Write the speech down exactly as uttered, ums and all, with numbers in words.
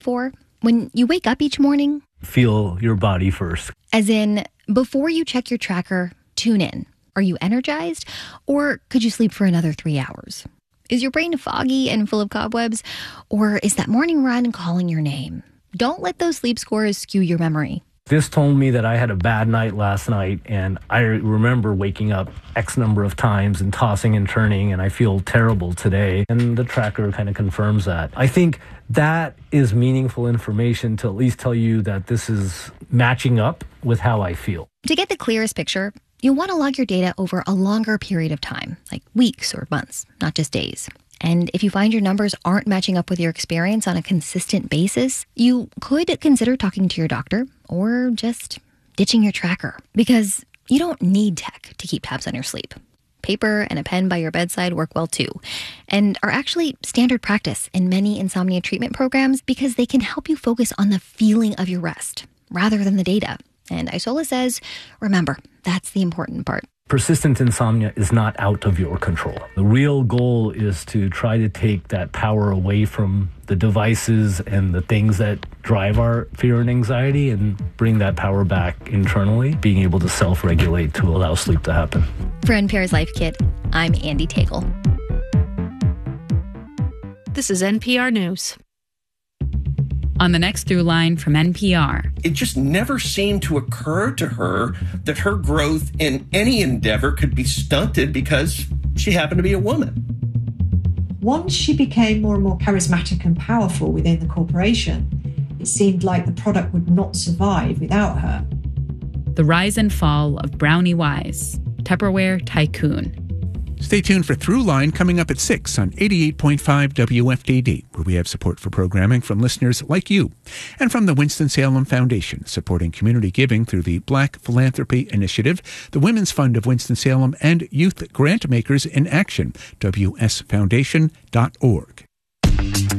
for? When you wake up each morning? Feel your body first. As in, before you check your tracker, tune in. Are you energized? Or could you sleep for another three hours? Is your brain foggy and full of cobwebs? Or is that morning run calling your name? Don't let those sleep scores skew your memory. This told me that I had a bad night last night, and I remember waking up X number of times and tossing and turning, and I feel terrible today. And the tracker kind of confirms that. I think that is meaningful information to at least tell you that this is matching up with how I feel. To get the clearest picture, you'll want to log your data over a longer period of time, like weeks or months, not just days. And if you find your numbers aren't matching up with your experience on a consistent basis, you could consider talking to your doctor or just ditching your tracker, because you don't need tech to keep tabs on your sleep. Paper and a pen by your bedside work well too, and are actually standard practice in many insomnia treatment programs because they can help you focus on the feeling of your rest rather than the data. And Isola says, remember, that's the important part. Persistent insomnia is not out of your control. The real goal is to try to take that power away from the devices and the things that drive our fear and anxiety and bring that power back internally, being able to self-regulate to allow sleep to happen. For N P R's Life Kit, I'm Andy Tagle. This is N P R News. On the next Through Line from N P R. It just never seemed to occur to her that her growth in any endeavor could be stunted because she happened to be a woman. Once she became more and more charismatic and powerful within the corporation, it seemed like the product would not survive without her. The rise and fall of Brownie Wise, Tupperware tycoon. Stay tuned for Throughline coming up at six on eighty-eight point five W F D D, where we have support for programming from listeners like you, and from the Winston-Salem Foundation, supporting community giving through the Black Philanthropy Initiative, the Women's Fund of Winston-Salem, and Youth Grant Makers in Action, W S foundation dot org.